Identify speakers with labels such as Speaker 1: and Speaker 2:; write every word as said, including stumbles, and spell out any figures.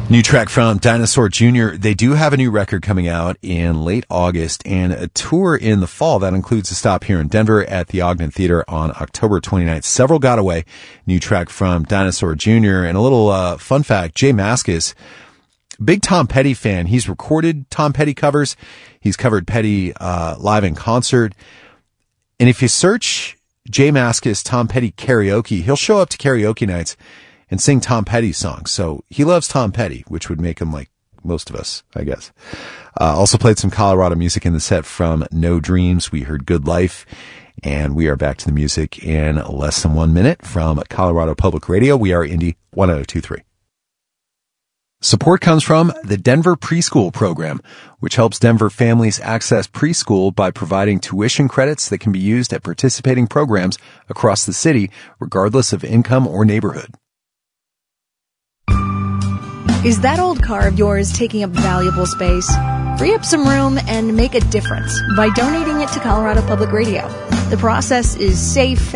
Speaker 1: New track from Dinosaur Junior They do have a new record coming out in late August and a tour in the fall that includes a stop here in Denver at the Ogden Theater on October twenty-ninth. Several got away. New track from Dinosaur Junior And a little uh, fun fact, Jay Mascis, big Tom Petty fan. He's recorded Tom Petty covers. He's covered Petty uh, live in concert. And if you search Jay Mascis Tom Petty karaoke, he'll show up to karaoke nights and sing Tom Petty songs. So he loves Tom Petty, which would make him like most of us, I guess. Uh, also played some Colorado music in the set from No Dreams. We heard Good Life, and we are back to the music in less than one minute from Colorado Public Radio. We are Indy one oh two point three. Support comes from the Denver Preschool Program, which helps Denver families access preschool by providing tuition credits that can be used at participating programs across the city, regardless of income or neighborhood.
Speaker 2: Is that old car of yours taking up valuable space? Free up some room and make a difference by donating it to Colorado Public Radio. The process is safe